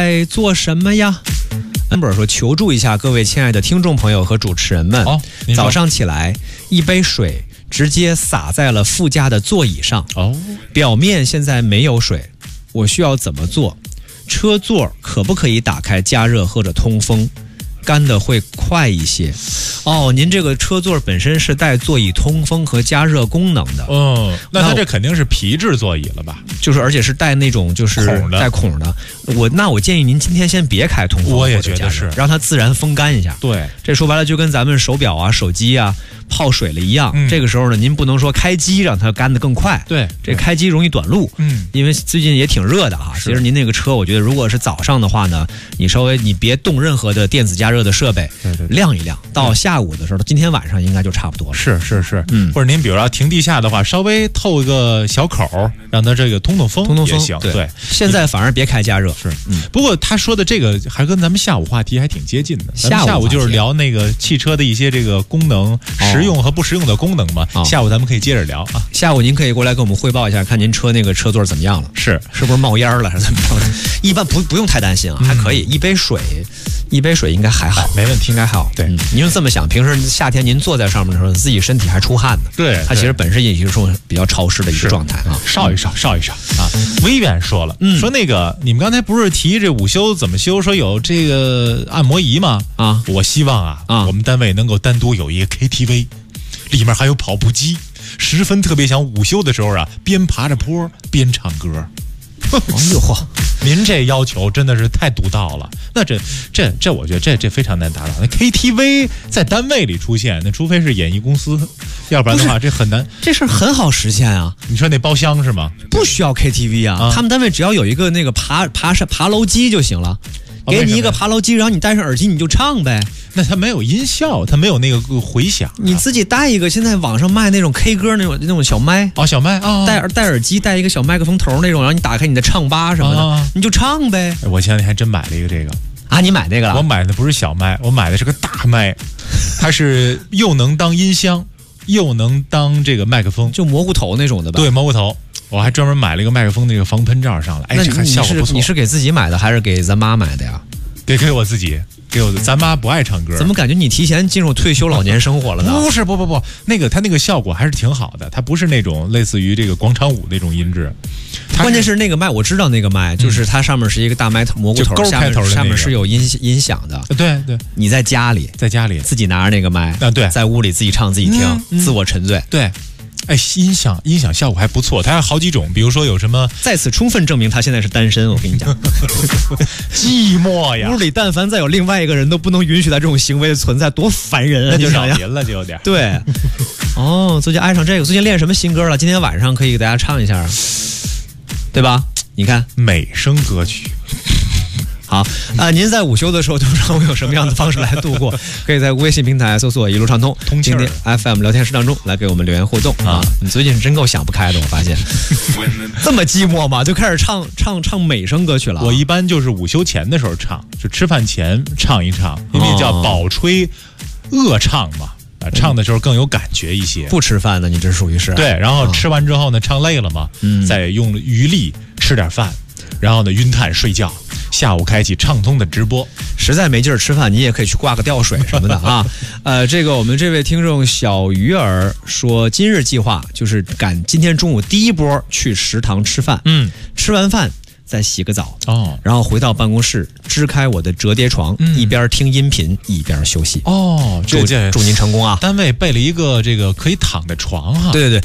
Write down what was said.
该做什么呀？安博说：“求助一下各位亲爱的听众朋友和主持人们。早上起来，一杯水直接洒在了副驾的座椅上。表面现在没有水，我需要怎么做？车座可不可以打开加热或者通风？干的会快一些。您这个车座本身是带座椅通风和加热功能的。 那它这肯定是皮质座椅了吧？ 就是而且是带那种就是带孔的。我建议您今天先别开通风， 我也觉得是， 让它自然风干一下。 对， 这说白了就跟咱们手表啊、手机啊泡水了一样。这个时候呢，您不能说开机让它干得更快。 对， 这开机容易短路。因为最近也挺热的哈。其实您那个车，我觉得如果是早上的话呢，你别动任何的电子加热的设备，对，亮一亮。到下午的时候，今天晚上应该就差不多了。 是，或者您比如要停地下的话，稍微透一个小口，让它这个通风也行。对， 现在反而别开加热。 是，不过他说的这个还跟咱们下午话题还挺接近的。下午就是聊那个汽车的一些这个功能，实用和不实用的功能嘛。下午咱们可以接着聊啊。下午您可以过来跟我们汇报一下，看您车那个车座怎么样了？是不是冒烟了还是怎么着？一般不用太担心啊，还可以。一杯水应该还好， 没问题， 应该还好。对，您就这么想，平时夏天您坐在上面的时候，自己身体还出汗呢。对，它其实本身也是比较潮湿的一个状态啊。 烧一烧啊。微远说了，说那个你们刚才不是提这午休怎么休，说有这个按摩仪吗？我希望我们单位能够单独有一个 KTV， 里面还有跑步机，十分特别想午休的时候边爬着坡边唱歌。您这要求真的是太独到了。那这我觉得这非常难达到。那 KTV 在单位里出现，那除非是演艺公司，要不然的话这很难。 这事儿很好实现啊。 你说那包厢是吗？ 不需要 KTV 啊，他们单位只要有一个那个爬楼机就行了。给你一个爬楼机，然后你戴上耳机你就唱呗。 那它没有音效，它没有那个回响。 你自己带一个，现在网上卖那种 K 歌那种小麦小麦戴耳机，带一个小麦克风头那种，然后你打开你的唱吧什么的，你就唱呗。 我前两天还真买了一个这个你买那个了？ 我买的不是小麦，我买的是个大麦，它是又能当音箱，又能当这个麦克风， 就蘑菇头那种的吧？ 对，蘑菇头。我还专门买了一个麦克风那个防喷罩上来，这效果不错。 你是给自己买的还是给咱妈买的呀？ 给我自己，咱妈不爱唱歌。 怎么感觉你提前进入退休老年生活了呢？ 不，它那个效果还是挺好的，它不是那种类似于这个广场舞那种音质。 关键是那个麦，我知道那个麦，就是它上面是一个大麦蘑菇头，下面是有音响的。 对， 你在家里自己拿着那个麦对， 在屋里自己唱自己听，自我沉醉。 对。音响效果还不错，它有好几种，比如说有什么， 在此充分证明他现在是单身。我跟你讲， 寂寞呀， 屋里但凡再有另外一个人都不能允许他这种行为的存在，多烦人啊！ 那就扰民了，就有点。 对，最近爱上这个，最近练什么新歌了？今天晚上可以给大家唱一下，对吧？你看美声歌曲。 好您在午休的时候通常会有什么样的方式来度过？可以在微信平台搜索一路畅通今天 FM 聊天室当中来给我们留言互动你最近真够想不开的，我发现这么寂寞吗？就开始唱美声歌曲了。 我一般就是午休前的时候唱，就吃饭前唱一唱，因为叫饱吹恶唱嘛。唱的时候更有感觉一些。 不吃饭呢，你这属于是对，然后吃完之后呢，唱累了嘛，再用余力吃点饭，然后呢晕碳睡觉。下午开启畅通的直播， 实在没劲儿吃饭，你也可以去挂个吊水什么的这个我们这位听众小鱼儿说，今日计划就是赶今天中午第一波去食堂吃饭，吃完饭再洗个澡然后回到办公室支开我的折叠床，一边听音频一边休息。祝您成功啊！ 单位备了一个这个可以躺的床对。